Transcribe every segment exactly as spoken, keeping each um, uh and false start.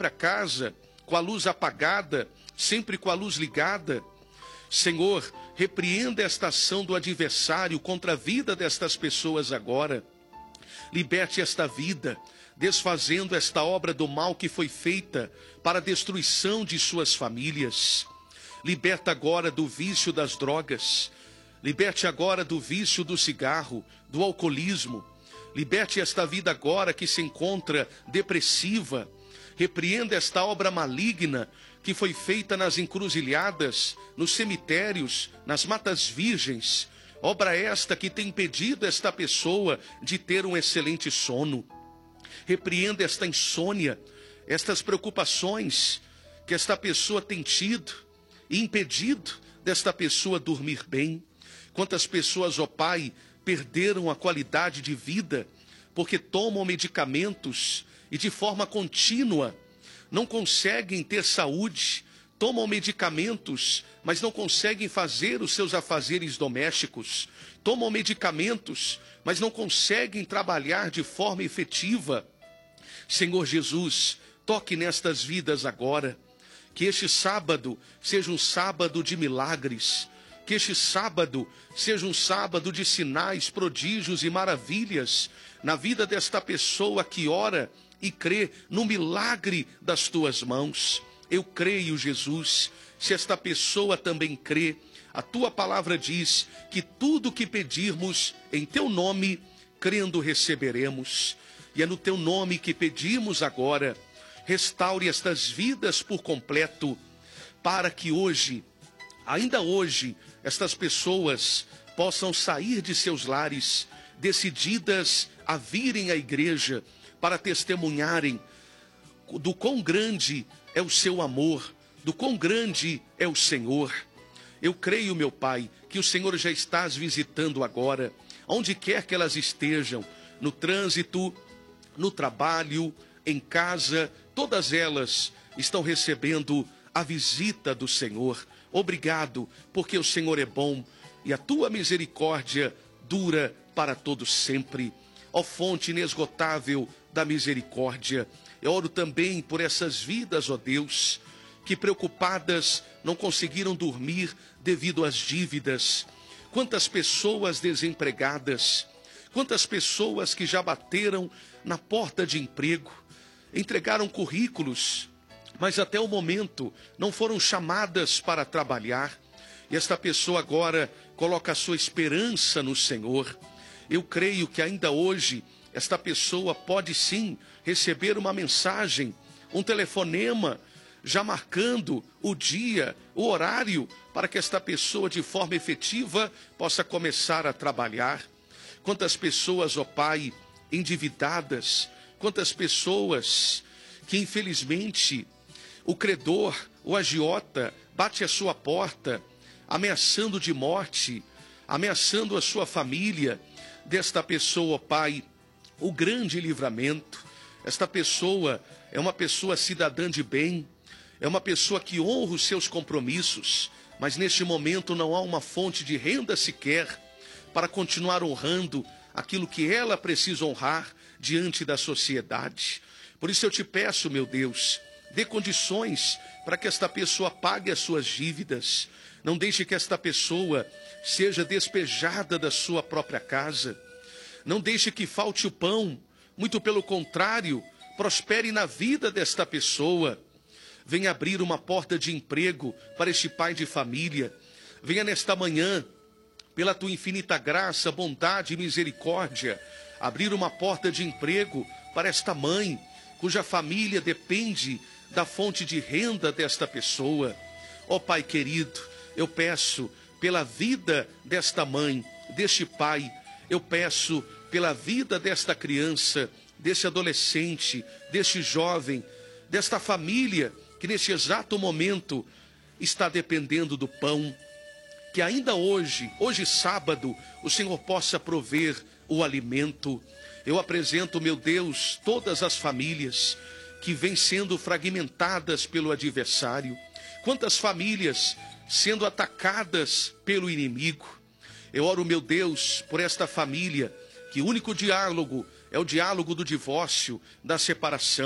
própria casa, com a luz apagada, sempre com a luz ligada. Senhor, repreenda esta ação do adversário contra a vida destas pessoas agora. Liberte esta vida, desfazendo esta obra do mal que foi feita para a destruição de suas famílias. Liberta agora do vício das drogas. Liberte agora do vício do cigarro, do alcoolismo. Liberte esta vida agora que se encontra depressiva. Repreenda esta obra maligna que foi feita nas encruzilhadas, nos cemitérios, nas matas virgens. Obra esta que tem impedido esta pessoa de ter um excelente sono. Repreenda esta insônia, estas preocupações que esta pessoa tem tido e impedido desta pessoa dormir bem. Quantas pessoas, ó Pai, perderam a qualidade de vida porque tomam medicamentos e de forma contínua não conseguem ter saúde, tomam medicamentos, mas não conseguem fazer os seus afazeres domésticos, tomam medicamentos, mas não conseguem trabalhar de forma efetiva. Senhor Jesus, toque nestas vidas agora, que este sábado seja um sábado de milagres, que este sábado seja um sábado de sinais, prodígios e maravilhas na vida desta pessoa que ora e crê no milagre das tuas mãos. Eu creio, Jesus, se esta pessoa também crê, a tua palavra diz que tudo que pedirmos em teu nome, crendo receberemos. E é no teu nome que pedimos agora, restaure estas vidas por completo, para que hoje, ainda hoje, estas pessoas possam sair de seus lares, decididas a virem à igreja, para testemunharem do quão grande é o seu amor, do quão grande é o Senhor. Eu creio, meu Pai, que o Senhor já está as visitando agora, onde quer que elas estejam, no trânsito, no trabalho, em casa, todas elas estão recebendo a visita do Senhor. Obrigado, porque o Senhor é bom e a tua misericórdia dura para todos sempre. Ó fonte inesgotável da misericórdia, eu oro também por essas vidas, ó Deus, que preocupadas não conseguiram dormir devido às dívidas. Quantas pessoas desempregadas, quantas pessoas que já bateram na porta de emprego, entregaram currículos, mas até o momento não foram chamadas para trabalhar. E esta pessoa agora coloca a sua esperança no Senhor. Eu creio que ainda hoje esta pessoa pode sim receber uma mensagem, um telefonema, já marcando o dia, o horário, para que esta pessoa de forma efetiva possa começar a trabalhar. Quantas pessoas, ó Pai, endividadas, quantas pessoas que infelizmente o credor, o agiota, bate à sua porta, ameaçando de morte, ameaçando a sua família. Desta pessoa, ó Pai, o grande livramento. Esta pessoa é uma pessoa cidadã de bem, é uma pessoa que honra os seus compromissos, mas neste momento não há uma fonte de renda sequer para continuar honrando aquilo que ela precisa honrar diante da sociedade. Por isso eu te peço, meu Deus, dê condições para que esta pessoa pague as suas dívidas. Não deixe que esta pessoa seja despejada da sua própria casa. Não deixe que falte o pão. Muito pelo contrário, prospere na vida desta pessoa. Venha abrir uma porta de emprego para este pai de família. Venha nesta manhã, pela tua infinita graça, bondade e misericórdia, abrir uma porta de emprego para esta mãe, cuja família depende da fonte de renda desta pessoa. Ó Pai querido, eu peço pela vida desta mãe, deste pai, eu peço pela vida desta criança, deste adolescente, deste jovem, desta família que neste exato momento está dependendo do pão, que ainda hoje, hoje sábado, o Senhor possa prover o alimento. Eu apresento, meu Deus, todas as famílias que vêm sendo fragmentadas pelo adversário. Quantas famílias sendo atacadas pelo inimigo. Eu oro, meu Deus, por esta família, que o único diálogo é o diálogo do divórcio, da separação.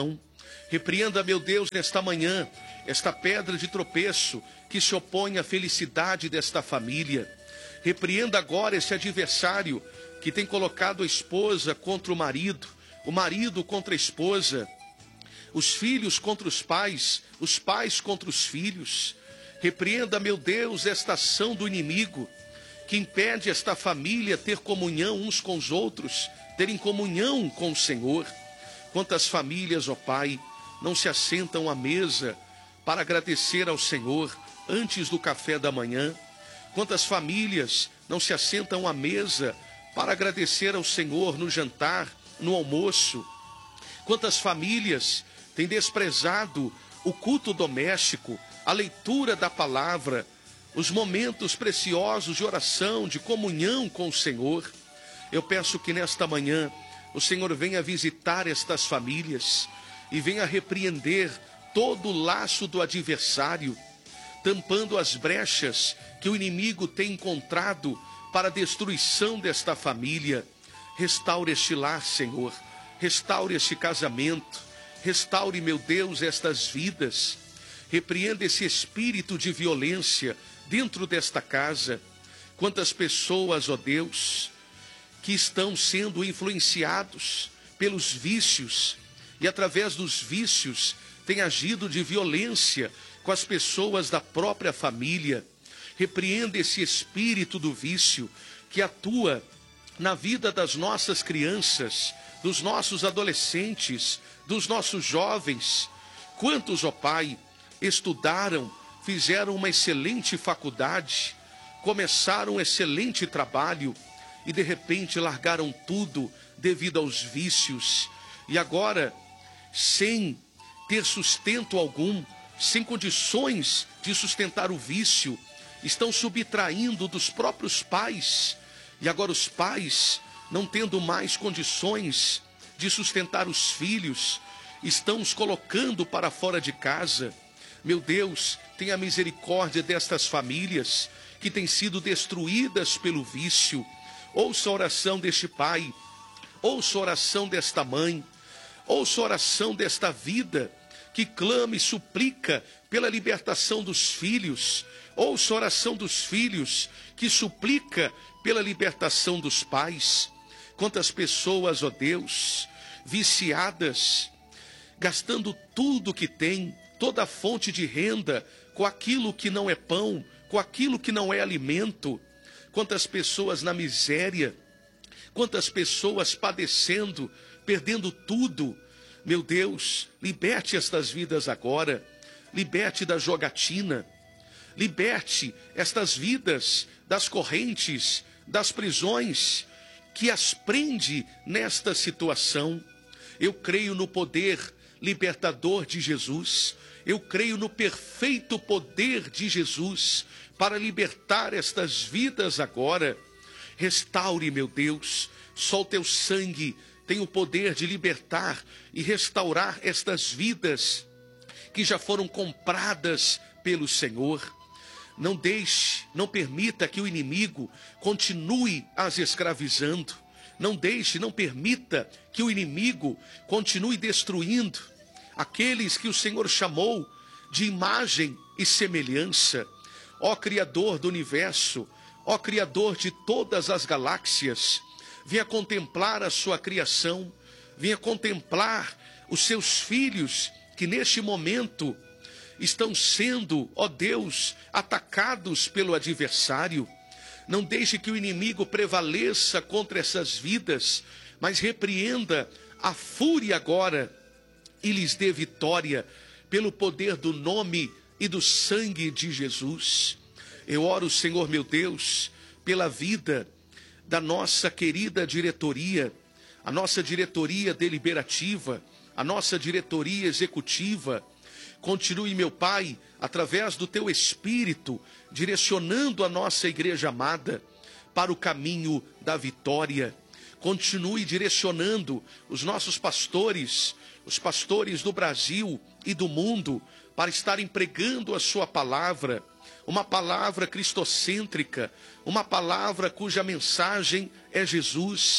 Repreenda, meu Deus, nesta manhã, esta pedra de tropeço que se opõe à felicidade desta família. Repreenda agora esse adversário que tem colocado a esposa contra o marido, o marido contra a esposa, os filhos contra os pais, os pais contra os filhos. Repreenda, meu Deus, esta ação do inimigo que impede esta família ter comunhão uns com os outros, terem comunhão com o Senhor. Quantas famílias, ó Pai, não se assentam à mesa para agradecer ao Senhor antes do café da manhã? Quantas famílias não se assentam à mesa para agradecer ao Senhor no jantar, no almoço? Quantas famílias têm desprezado o culto doméstico, a leitura da palavra, os momentos preciosos de oração, de comunhão com o Senhor? Eu peço que nesta manhã o Senhor venha visitar estas famílias e venha repreender todo o laço do adversário, tampando as brechas que o inimigo tem encontrado para a destruição desta família. Restaure este lar, Senhor. Restaure este casamento. Restaure, meu Deus, estas vidas. Repreenda esse espírito de violência dentro desta casa. Quantas pessoas, ó Deus, que estão sendo influenciados pelos vícios e através dos vícios têm agido de violência com as pessoas da própria família. Repreenda esse espírito do vício que atua na vida das nossas crianças, dos nossos adolescentes, dos nossos jovens. Quantos, ó Pai, estudaram, fizeram uma excelente faculdade, começaram um excelente trabalho e de repente largaram tudo devido aos vícios. E agora, sem ter sustento algum, sem condições de sustentar o vício, estão subtraindo dos próprios pais. E agora os pais, não tendo mais condições de sustentar os filhos, estão os colocando para fora de casa. Meu Deus, tenha misericórdia destas famílias que têm sido destruídas pelo vício. Ouça a oração deste pai, ouça a oração desta mãe, ouça a oração desta vida que clama e suplica pela libertação dos filhos. Ouça a oração dos filhos que suplica pela libertação dos pais. Quantas pessoas, ó Deus, viciadas, gastando tudo que tem, toda a fonte de renda, com aquilo que não é pão, com aquilo que não é alimento. Quantas pessoas na miséria, quantas pessoas padecendo, perdendo tudo. Meu Deus, liberte estas vidas agora, liberte da jogatina, liberte estas vidas das correntes, das prisões que as prende nesta situação. Eu creio no poder libertador de Jesus, eu creio no perfeito poder de Jesus para libertar estas vidas agora. Restaure, meu Deus, só o teu sangue tem o poder de libertar e restaurar estas vidas que já foram compradas pelo Senhor. Não deixe, não permita que o inimigo continue as escravizando. Não deixe, não permita que o inimigo continue destruindo aqueles que o Senhor chamou de imagem e semelhança. Ó Criador do universo, ó Criador de todas as galáxias, venha contemplar a sua criação, venha contemplar os seus filhos que neste momento estão sendo, ó Deus, atacados pelo adversário. Não deixe que o inimigo prevaleça contra essas vidas, mas repreenda a fúria agora e lhes dê vitória pelo poder do nome e do sangue de Jesus. Eu oro, Senhor meu Deus, pela vida da nossa querida diretoria, a nossa diretoria deliberativa, a nossa diretoria executiva. Continue, meu Pai, através do teu Espírito, direcionando a nossa igreja amada para o caminho da vitória. Continue direcionando os nossos pastores, os pastores do Brasil e do mundo, para estarem pregando a sua palavra, uma palavra cristocêntrica, uma palavra cuja mensagem é Jesus.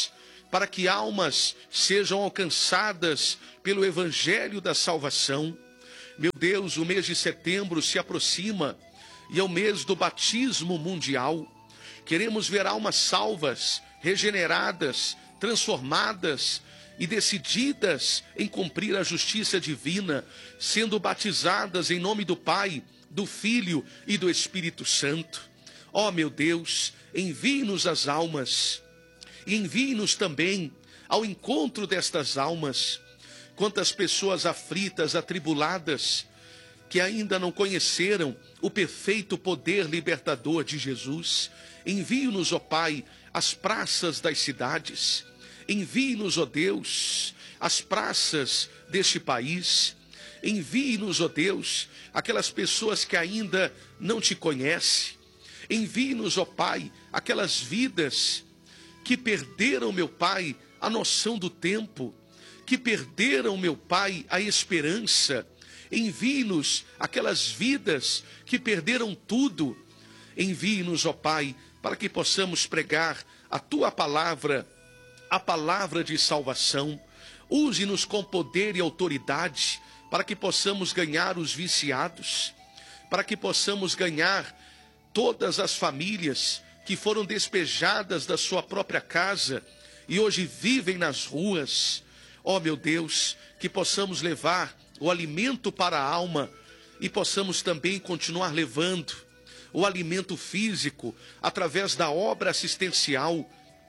para que almas sejam alcançadas pelo evangelho da salvação. Meu Deus, o mês de setembro se aproxima e é o mês do batismo mundial. Queremos ver almas salvas, regeneradas, transformadas e decididas em cumprir a justiça divina, sendo batizadas em nome do Pai, do Filho e do Espírito Santo. Ó meu Deus, envie-nos as almas e envie-nos também ao encontro destas almas. Quantas pessoas aflitas, atribuladas, que ainda não conheceram o perfeito poder libertador de Jesus. Envie-nos, ó Pai, às praças das cidades. Envie-nos, ó Deus, às praças deste país. Envie-nos, ó Deus, aquelas pessoas que ainda não te conhecem. Envie-nos, ó Pai, aquelas vidas que perderam, meu Pai, a noção do tempo, que perderam, meu Pai, a esperança. Envie-nos aquelas vidas que perderam tudo. Envie-nos, ó Pai, para que possamos pregar a Tua palavra, a palavra de salvação. Use-nos com poder e autoridade, para que possamos ganhar os viciados, para que possamos ganhar todas as famílias que foram despejadas da sua própria casa e hoje vivem nas ruas. Ó meu Deus, que possamos levar o alimento para a alma e possamos também continuar levando o alimento físico através da obra assistencial,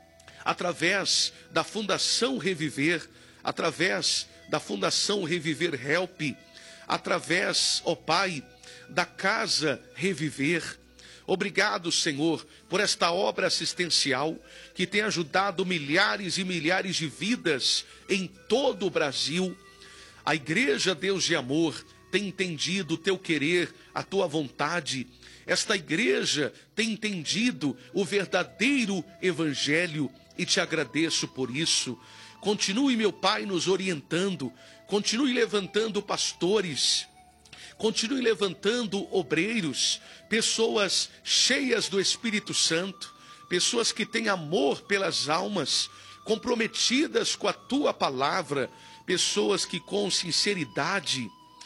através da Fundação Reviver, através da Fundação Reviver Help, através, ó Pai, da Casa Reviver. Obrigado, Senhor, por esta obra assistencial que tem ajudado milhares e milhares de vidas em todo o Brasil. A Igreja Deus de Amor tem entendido o teu querer, a tua vontade. Esta igreja tem entendido o verdadeiro evangelho e te agradeço por isso. Continue, meu Pai, nos orientando, continue levantando pastores, continue levantando obreiros, pessoas cheias do Espírito Santo, pessoas que têm amor pelas almas, comprometidas com a tua palavra, pessoas que com sinceridade,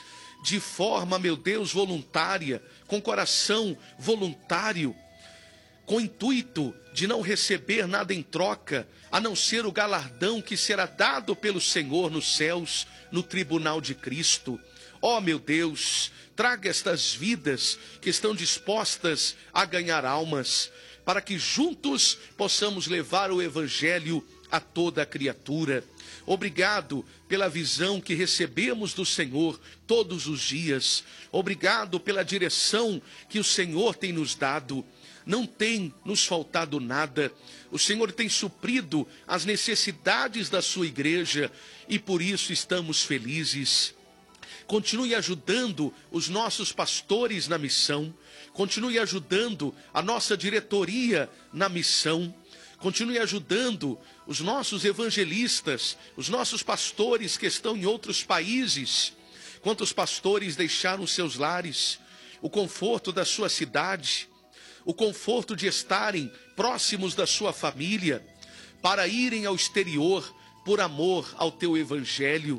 de forma, meu Deus, voluntária, com coração voluntário, com intuito de não receber nada em troca, a não ser o galardão que será dado pelo Senhor nos céus, no tribunal de Cristo. Ó meu Deus, traga estas vidas que estão dispostas a ganhar almas, para que juntos possamos levar o evangelho a toda a criatura. Obrigado pela visão que recebemos do Senhor todos os dias. Obrigado pela direção que o Senhor tem nos dado. Não tem nos faltado nada. O Senhor tem suprido as necessidades da sua igreja e por isso estamos felizes. Continue ajudando os nossos pastores na missão. Continue ajudando a nossa diretoria na missão. Continue ajudando os nossos evangelistas, os nossos pastores que estão em outros países. Quantos pastores deixaram seus lares, o conforto da sua cidade, o conforto de estarem próximos da sua família, para irem ao exterior por amor ao teu evangelho.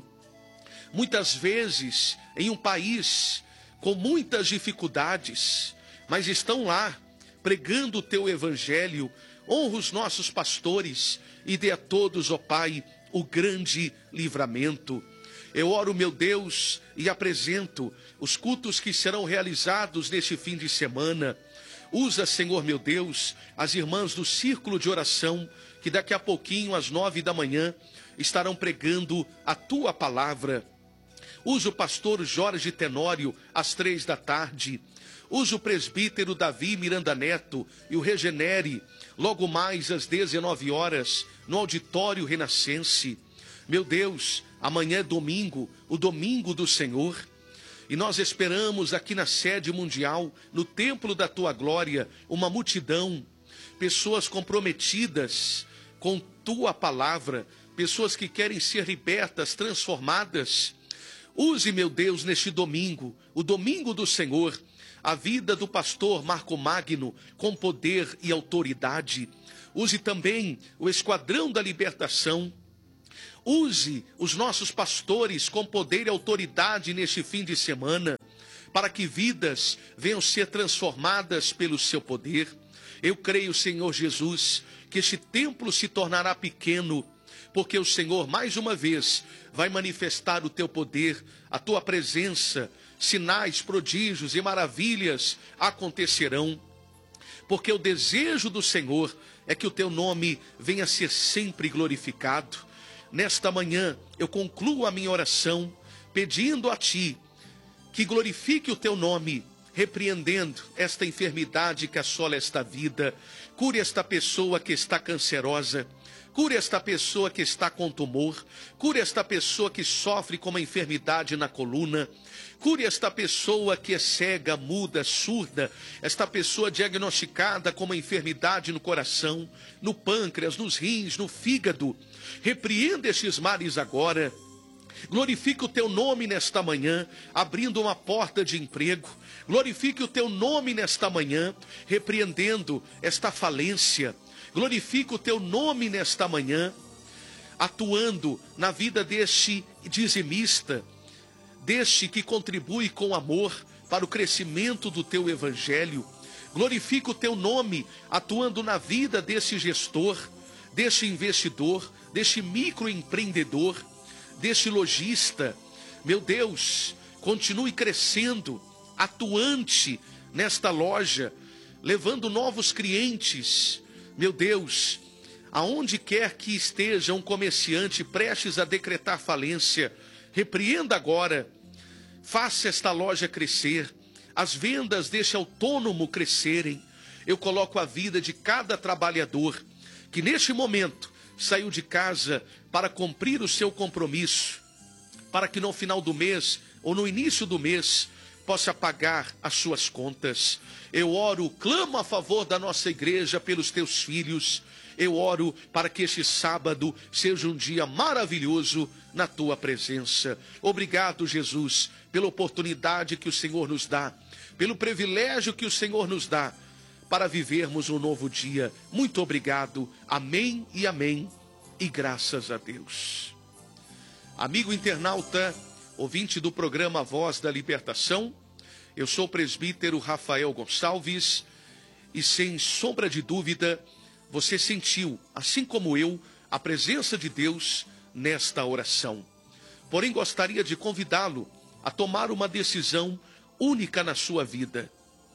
Muitas vezes em um país com muitas dificuldades, mas estão lá pregando o teu evangelho. Honra os nossos pastores e dê a todos, ó Pai, o grande livramento. Eu oro, meu Deus, e apresento os cultos que serão realizados neste fim de semana. Usa, Senhor meu Deus, as irmãs do círculo de oração, que daqui a pouquinho, às nove da manhã, estarão pregando a tua palavra. Usa o pastor Jorge Tenório, às três da tarde. Usa o presbítero Davi Miranda Neto e o Regenere, logo mais às dezenove horas, no auditório Renascense. Meu Deus, amanhã é domingo, o domingo do Senhor. E nós esperamos aqui na sede mundial, no templo da tua glória, uma multidão, pessoas comprometidas com tua palavra, pessoas que querem ser libertas, transformadas. Use, meu Deus, neste domingo, o domingo do Senhor, a vida do pastor Marco Magno com poder e autoridade. use também o Esquadrão da Libertação. Use os nossos pastores com poder e autoridade neste fim de semana, para que vidas venham ser transformadas pelo seu poder. Eu creio, Senhor Jesus, que este templo se tornará pequeno, porque o Senhor, mais uma vez, vai manifestar o teu poder, a tua presença, sinais, prodígios e maravilhas acontecerão. Porque o desejo do Senhor é que o teu nome venha a ser sempre glorificado. Nesta manhã, eu concluo a minha oração, pedindo a ti que glorifique o teu nome, repreendendo esta enfermidade que assola esta vida. Cure esta pessoa que está cancerosa, cure esta pessoa que está com tumor, cure esta pessoa que sofre com uma enfermidade na coluna, cure esta pessoa que é cega, muda, surda, esta pessoa diagnosticada com uma enfermidade no coração, no pâncreas, nos rins, no fígado. Repreenda estes males agora. Glorifique o teu nome nesta manhã, abrindo uma porta de emprego. Glorifique o teu nome nesta manhã, repreendendo esta falência. Glorifique o teu nome nesta manhã, atuando na vida deste dizimista, deste que contribui com amor para o crescimento do teu evangelho. Glorifique o teu nome, atuando na vida desse gestor, deste investidor, deste microempreendedor, deste lojista. Meu Deus, continue crescendo, atuante nesta loja, levando novos clientes. Meu Deus, aonde quer que esteja um comerciante prestes a decretar falência, repreenda agora, faça esta loja crescer, as vendas deste autônomo crescerem. Eu coloco a vida de cada trabalhador que neste momento saiu de casa para cumprir o seu compromisso, para que no final do mês ou no início do mês possa pagar as suas contas. Eu oro, clamo a favor da nossa igreja pelos teus filhos. Eu oro para que este sábado seja um dia maravilhoso na tua presença. Obrigado, Jesus, pela oportunidade que o Senhor nos dá, pelo privilégio que o Senhor nos dá para vivermos um novo dia. Muito obrigado. Amém e amém. E graças a Deus. Amigo internauta, ouvinte do programa Voz da Libertação, eu sou o presbítero Rafael Gonçalves e sem sombra de dúvida, você sentiu, assim como eu, a presença de Deus nesta oração. Porém, gostaria de convidá-lo a tomar uma decisão única na sua vida.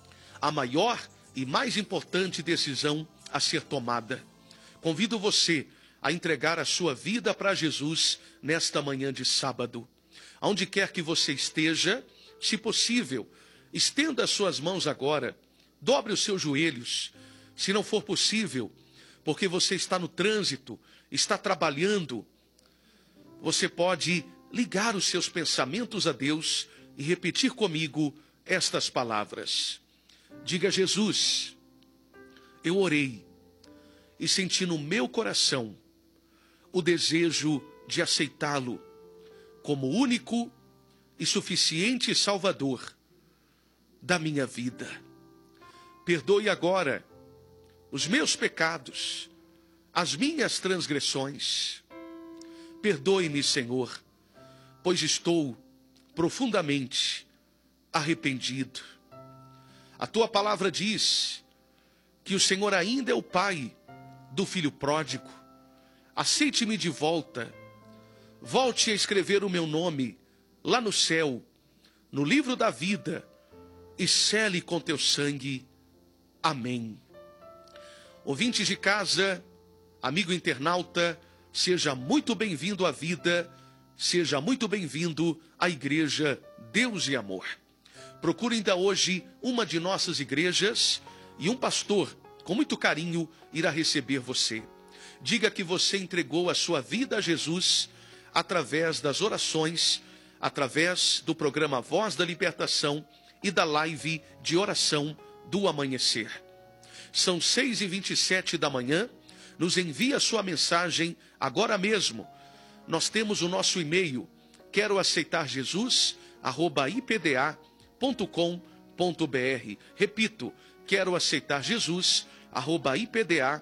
A maior e mais importante decisão a ser tomada. Convido você a entregar a sua vida para Jesus nesta manhã de sábado. Aonde quer que você esteja, se possível, estenda as suas mãos agora, dobre os seus joelhos, se não for possível, porque você está no trânsito, está trabalhando, você pode ligar os seus pensamentos a Deus e repetir comigo estas palavras. Diga: Jesus, eu orei e senti no meu coração o desejo de aceitá-lo como único e suficiente Salvador da minha vida. Perdoe agora os meus pecados, as minhas transgressões. Perdoe-me, Senhor, pois estou profundamente arrependido. A tua palavra diz que o Senhor ainda é o Pai do filho pródigo. Aceite-me de volta. Volte a escrever o meu nome lá no céu, no livro da vida, e sele com teu sangue. Amém. Ouvintes de casa, amigo internauta, seja muito bem-vindo à vida, seja muito bem-vindo à Igreja Deus e Amor. Procure ainda hoje uma de nossas igrejas e um pastor, com muito carinho, irá receber você. Diga que você entregou a sua vida a Jesus através das orações, através do programa Voz da Libertação e da live de oração do amanhecer. São seis e vinte e sete da manhã, nos envie a sua mensagem agora mesmo. Nós temos o nosso e-mail, quero aceitar Jesus, arroba i p d a ponto com ponto b r. Repito, quero aceitar Jesus, arroba i p d a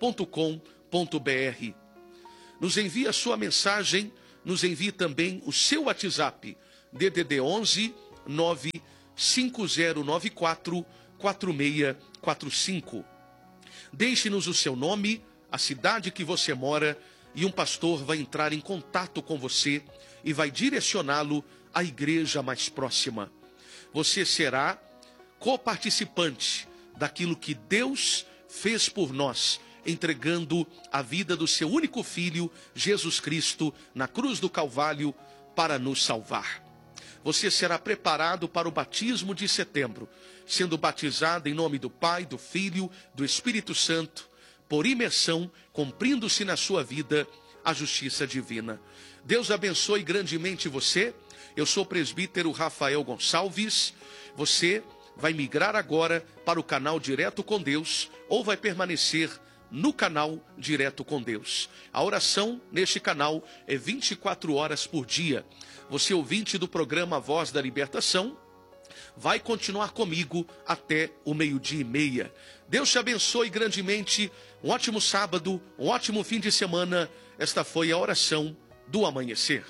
ponto com ponto br. Nos envie a sua mensagem, nos envie também o seu WhatsApp, D D D onze nove cinco zero nove quatro quatro seis quatro cinco. Deixe-nos o seu nome, a cidade que você mora, e um pastor vai entrar em contato com você e vai direcioná-lo à igreja mais próxima. Você será coparticipante daquilo que Deus fez por nós, entregando a vida do seu único filho, Jesus Cristo, na cruz do Calvário, para nos salvar. Você será preparado para o batismo de setembro, sendo batizado em nome do Pai, do Filho, do Espírito Santo, por imersão, cumprindo-se na sua vida a justiça divina. Deus abençoe grandemente você. Eu sou o presbítero Rafael Gonçalves. Você vai migrar agora para o canal Direto com Deus ou vai permanecer no canal Direto com Deus. A oração neste canal é vinte e quatro horas por dia. Você, ouvinte do programa Voz da Libertação, vai continuar comigo até o meio-dia e meia. Deus te abençoe grandemente. Um ótimo sábado, um ótimo fim de semana. Esta foi a oração do amanhecer.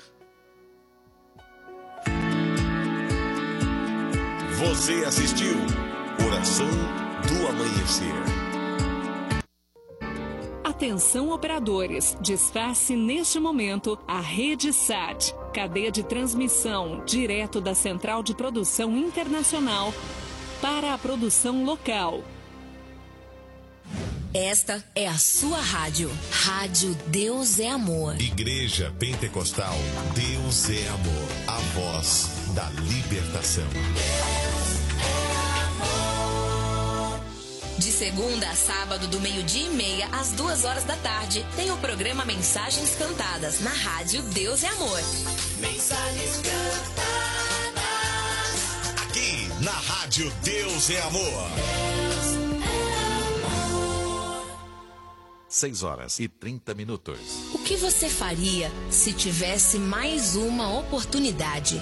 Você assistiu Oração do Amanhecer. Atenção, operadores, desface neste momento a Rede S A T, cadeia de transmissão direto da Central de Produção Internacional para a produção local. Esta é a sua rádio. Rádio Deus é Amor. Igreja Pentecostal Deus é Amor. A voz da libertação. De segunda a sábado, do meio-dia e meia às duas horas da tarde, tem o programa Mensagens Cantadas na Rádio Deus é Amor. Mensagens cantadas. Aqui na Rádio Deus é Amor. Deus é amor. seis horas e trinta minutos. O que você faria se tivesse mais uma oportunidade?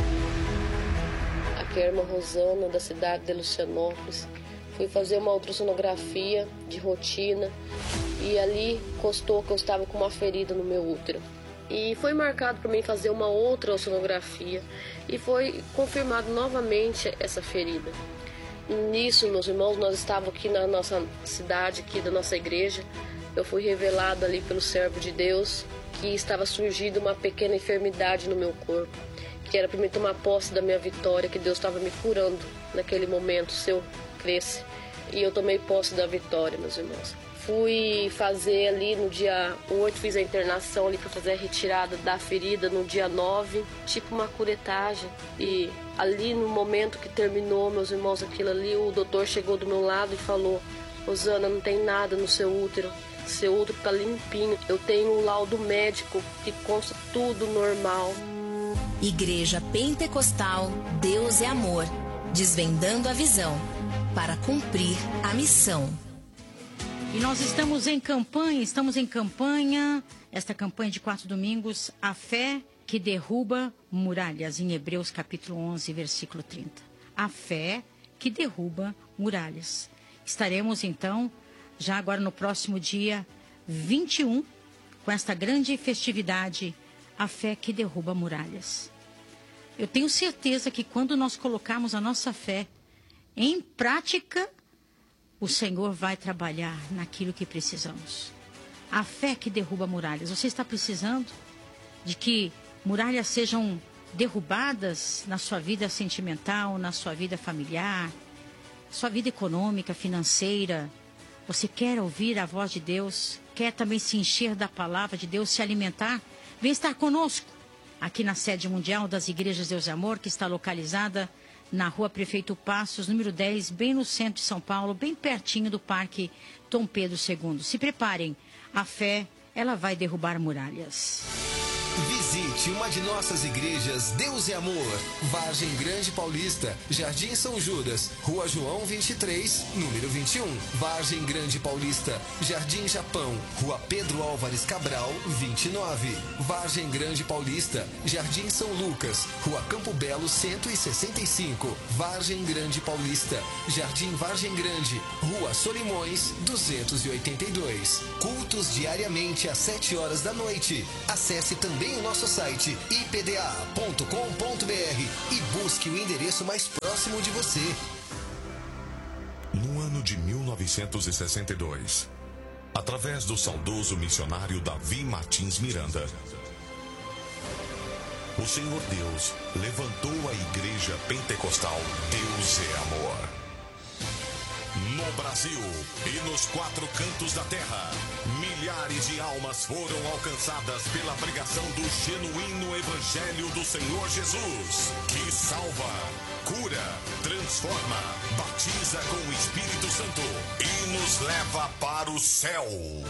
Aqui é a irmã Rosana, da cidade de Lucianópolis. Fui fazer uma ultrassonografia de rotina e ali constou que eu estava com uma ferida no meu útero. E foi marcado para mim fazer uma outra ultrassonografia e foi confirmado novamente essa ferida. Nisso, meus irmãos, nós estávamos aqui na nossa cidade, aqui da nossa igreja. Eu fui revelado ali pelo servo de Deus que estava surgindo uma pequena enfermidade no meu corpo, que era para mim tomar posse da minha vitória, que Deus estava me curando naquele momento, se eu cresce. E eu tomei posse da vitória, meus irmãos. Fui fazer ali no dia oito, fiz a internação ali para fazer a retirada da ferida no dia nove, tipo uma curetagem. E ali no momento que terminou, meus irmãos, aquilo ali, o doutor chegou do meu lado e falou: Rosana, não tem nada no seu útero, seu útero tá limpinho. Eu tenho um laudo médico que consta tudo normal. Igreja Pentecostal Deus é Amor, desvendando a visão para cumprir a missão. E nós estamos em campanha, estamos em campanha, esta campanha de quatro domingos, a fé que derruba muralhas, em Hebreus capítulo onze, versículo trinta. A fé que derruba muralhas. Estaremos então, já agora no próximo dia vinte e um, com esta grande festividade, a fé que derruba muralhas. Eu tenho certeza que quando nós colocarmos a nossa fé em prática, o Senhor vai trabalhar naquilo que precisamos. A fé que derruba muralhas. Você está precisando de que muralhas sejam derrubadas na sua vida sentimental, na sua vida familiar, sua vida econômica, financeira? Você quer ouvir a voz de Deus? Quer também se encher da palavra de Deus, se alimentar? Vem estar conosco aqui na sede mundial das Igrejas Deus e Amor, que está localizada na rua Prefeito Passos, número dez, bem no centro de São Paulo, bem pertinho do Parque Dom Pedro segundo. Se preparem, a fé, ela vai derrubar muralhas. Visite uma de nossas igrejas Deus é Amor, Vargem Grande Paulista, Jardim São Judas, Rua João vinte e três, número vinte e um, Vargem Grande Paulista, Jardim Japão, Rua Pedro Álvares Cabral, vinte e nove, Vargem Grande Paulista, Jardim São Lucas, Rua Campo Belo cento e sessenta e cinco, Vargem Grande Paulista, Jardim Vargem Grande, Rua Solimões duzentos e oitenta e dois. Cultos diariamente às sete horas da noite. Acesse também o nosso site i p d a ponto com ponto b r e busque o endereço mais próximo de você. No ano de mil novecentos e sessenta e dois, através do saudoso missionário Davi Martins Miranda, o Senhor Deus levantou a Igreja Pentecostal Deus é Amor. No Brasil e nos quatro cantos da terra, milhares de almas foram alcançadas pela pregação do genuíno Evangelho do Senhor Jesus, que salva, cura, transforma, batiza com o Espírito Santo e nos leva para o céu.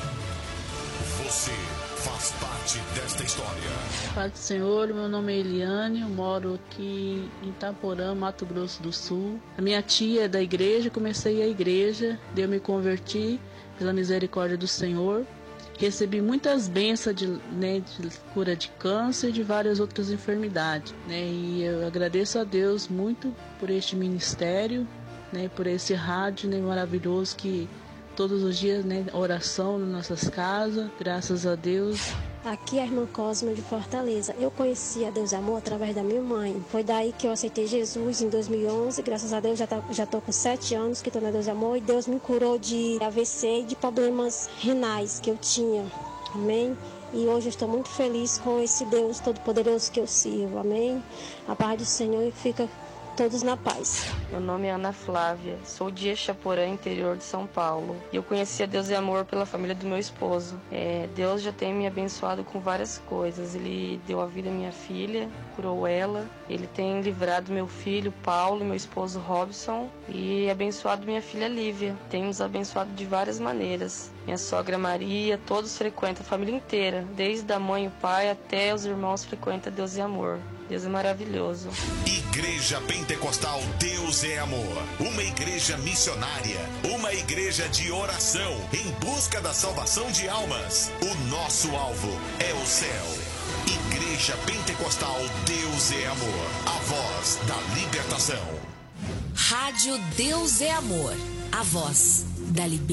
Você faz parte desta história. Pai do Senhor, meu nome é Eliane, eu moro aqui em Itaporã, Mato Grosso do Sul. A minha tia é da igreja, comecei a igreja, daí eu me converti pela misericórdia do Senhor. Recebi muitas bênçãos de, né, de cura de câncer e de várias outras enfermidades. Né, e eu agradeço a Deus muito por este ministério, né, por esse rádio, né, maravilhoso que todos os dias, né, oração nas nossas casas, graças a Deus. Aqui é a irmã Cosma de Fortaleza. Eu conheci a Deus Amor através da minha mãe. Foi daí que eu aceitei Jesus em dois mil e onze. Graças a Deus já tá, já tô com sete anos que estou na Deus Amor e Deus me curou de A V C e de problemas renais que eu tinha. Amém? E hoje eu estou muito feliz com esse Deus Todo-Poderoso que eu sirvo. Amém? A paz do Senhor e fica todos na paz. Meu nome é Ana Flávia, sou de Exaporã, interior de São Paulo. E eu conheci a Deus é Amor pela família do meu esposo. É, Deus já tem me abençoado com várias coisas. Ele deu a vida à minha filha, curou ela. Ele tem livrado meu filho Paulo e meu esposo Robson. E abençoado minha filha Lívia. Tem nos abençoado de várias maneiras. Minha sogra Maria, todos frequentam, a família inteira. Desde a mãe e o pai até os irmãos frequentam Deus é Amor. Deus é maravilhoso. Igreja Pentecostal Deus é Amor. Uma igreja missionária. Uma igreja de oração em busca da salvação de almas. O nosso alvo é o céu. Igreja Pentecostal Deus é Amor. A voz da libertação. Rádio Deus é Amor. A voz da libertação.